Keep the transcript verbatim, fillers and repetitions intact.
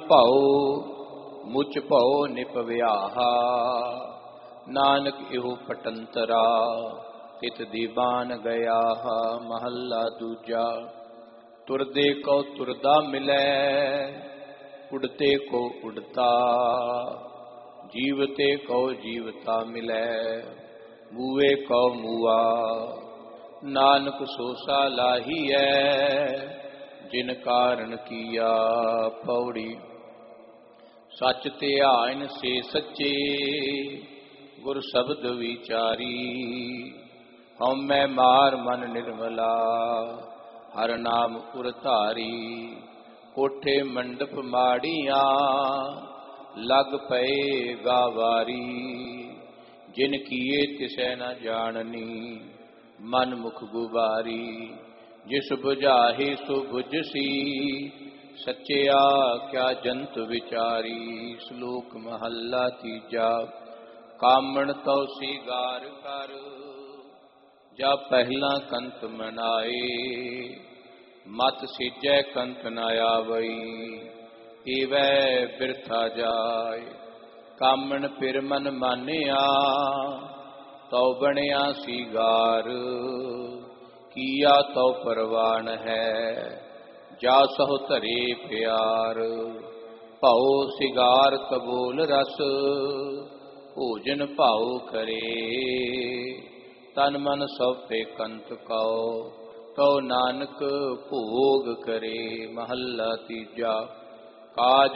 ਭਾਉ ਮੁਚ ਭਉ ਨਿਪਵਿਆਹਾ। ਨਾਨਕ ਇਹੋ ਪਟੰਤਰਾ ਤਿਤ ਦੀਵਾਨ ਗਿਆ। ਮਹੱਲਾ ਦੂਜਾ। ਤੁਰਦੇ ਕਉ ਤੁਰਦਾ ਮਿਲੈ, ਉਡਤੇ ਕੋ ਉਡਤਾ। ਜੀਵਤੇ ਕਉ ਜੀਵਤਾ ਮਿਲੈ, ਮੂਏ ਕਉ ਮੂਆ। ਨਾਨਕ ਸੋ ਸਾ ਲਾਹੀਐ, ਜਿਨ ਕਾਰਨ ਕੀਆ। ਪੌੜੀ। ਸੱਚ ਧਿਆਇਨ ਸੇ ਸੱਚੇ, ਗੁਰ ਸ਼ਬਦ ਵਿਚਾਰੀ। ਹਉਮੈ ਮਾਰ ਮਨ ਨਿਰਮਲਾ, ਹਰ ਨਾਮ ਉਰ ਧਾਰੀ। ਕੋਠੇ ਮੰਡਪ ਮਾੜੀਆਂ, ਲਗ ਪਏ ਗਾਵਾਰੀ। ਜਿਨ ਕੀਏ ਤਿਸੈ ਨ ਜਾਣਨੀ, ਮਨ ਮੁਖ ਗੁਬਾਰੀ। ਜਿਸ ਬੁਝਾਹੇ ਸੋ ਬੁਝਸੀ, ਸੱਚਿਆ ਕਿਆ ਜੰਤ ਵਿਚਾਰੀ। ਸ਼ਲੋਕ ਮਹੱਲਾ ਤੀਜਾ। ਕਾਮਣ ਤਉ ਸੀਗਾਰ ਕਰ, ਜਾ ਪਹਿਲਾਂ ਕੰਤ ਮਨਾਏ। ਮਤ ਸਿਜੈ ਕੰਤ ਨ ਆਵਈ, ਏਵੈ ਬਿਰਥਾ ਜਾਏ। ਕਾਮਣ ਪਿਰ ਮਨ ਮਾਨਿਆ, ਤਉ ਬਣਿਆ ਸੀਗਾਰ। ਕੀਆ ਤਉ ਪਰਵਾਨ ਹੈ, ਜਾ ਸਹੁ ਧਰੇ ਪਿਆਰ। ਭਾਉ ਸਿਗਾਰ ਕਬੂਲ ਰਸ, ਭੋਜਨ ਭਾਉ ਕਰੇ। ਤਨ ਮਨ ਸੌਪੇ ਕੰਤ ਕਉ, ਕਉ ਨਾਨਕ ਭੋਗ ਕਰੇ। ਮਹੱਲਾ ਤੀਜਾ। ਕਾਜ